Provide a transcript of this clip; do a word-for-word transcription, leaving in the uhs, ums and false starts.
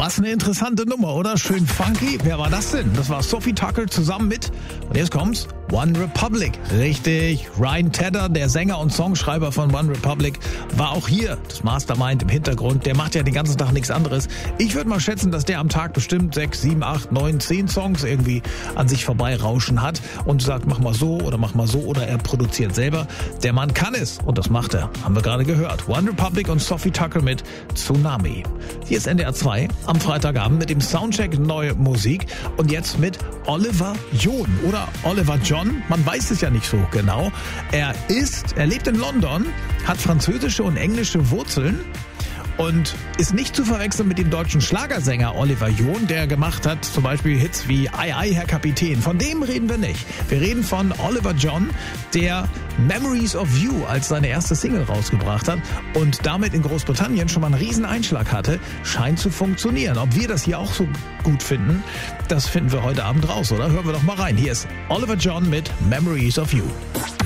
Was eine interessante Nummer, oder? Schön funky. Wer war das denn? Das war Sophie Tucker zusammen mit, und jetzt kommt's, One Republic. Richtig, Ryan Tedder, der Sänger und Songschreiber von One Republic, war auch hier. Das Mastermind im Hintergrund, der macht ja den ganzen Tag nichts anderes. Ich würde mal schätzen, dass der am Tag bestimmt sechs, sieben, acht, neun, zehn Songs irgendwie an sich vorbeirauschen hat und sagt, mach mal so oder mach mal so, oder er produziert selber. Der Mann kann es und das macht er. Haben wir gerade gehört. One Republic und Sophie Tucker mit Tsunami. Hier ist N D R zwei am Freitagabend mit dem Soundcheck Neue Musik und jetzt mit Oliver John oder Oliver John. Man weiß es ja nicht so genau. Er ist, er lebt in London, hat französische und englische Wurzeln und ist nicht zu verwechseln mit dem deutschen Schlagersänger Oliver John, der gemacht hat zum Beispiel Hits wie Ei Ei, Herr Kapitän. Von dem reden wir nicht. Wir reden von Oliver John, der Memories of You als seine erste Single rausgebracht hat und damit in Großbritannien schon mal einen riesen Einschlag hatte. Scheint zu funktionieren. Ob wir das hier auch so gut finden, das finden wir heute Abend raus, oder? Hören wir doch mal rein. Hier ist Oliver John mit Memories of You.